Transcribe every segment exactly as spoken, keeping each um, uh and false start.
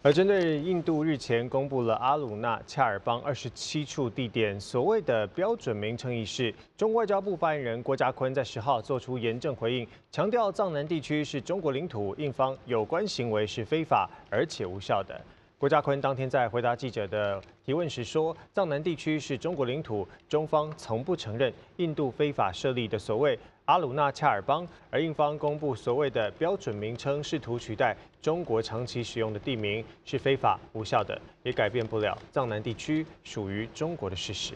而针对印度日前公布了阿鲁纳恰尔邦二十七处地点所谓的标准名称一事，中国外交部发言人郭家坤在十号做出严正回应，强调藏南地区是中国领土，印方有关行为是非法而且无效的。郭家坤当天在回答记者的提问时说，藏南地区是中国领土，中方从不承认印度非法设立的所谓阿鲁纳恰尔邦，而印方公布所谓的标准名称，试图取代中国长期使用的地名，是非法无效的，也改变不了藏南地区属于中国的事实。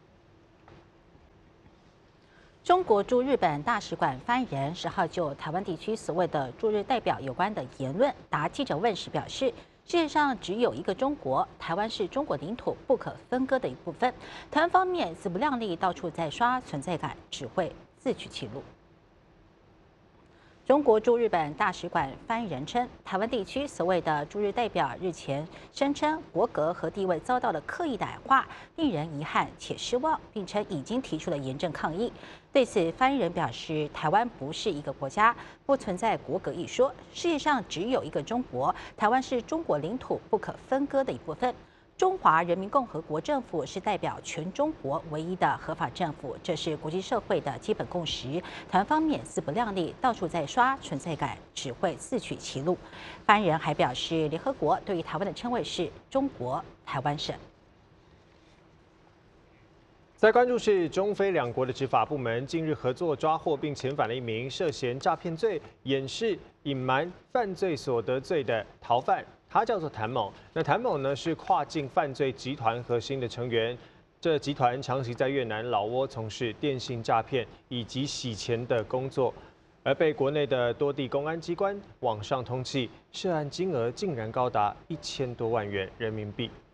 中国驻日本大使馆发言人十号就台湾地区所谓的驻日代表有关的言论答记者问时表示，世界上只有一个中国，台湾是中国领土不可分割的一部分。台湾方面自不量力，到处在刷存在感，只会自取其辱。中国驻日本大使馆发言人称，台湾地区所谓的驻日代表日前声称国格和地位遭到了刻意矮化，令人遗憾且失望，并称已经提出了严正抗议。对此，发言人表示，台湾不是一个国家，不存在国格一说，世界上只有一个中国，台湾是中国领土不可分割的一部分。中华人民共和国政府是代表全中国唯一的合法政府，这是国际社会的基本共识。台湾方面自不量力，到处在刷存在感，只会自取其辱。发言人还表示，联合国对于台湾的称谓是中国台湾省。 在关注是中非两国的执法部门近日合作抓获并遣返了一名涉嫌诈骗罪、掩饰、隐瞒犯罪所得罪的逃犯。他叫做谭某，那谭某呢是跨境犯罪集团核心的成员。这集团长期在越南老挝从事电信诈骗以及洗钱的工作，而被国内的多地公安机关网上通缉，涉案金额竟然高达一千多万元人民币。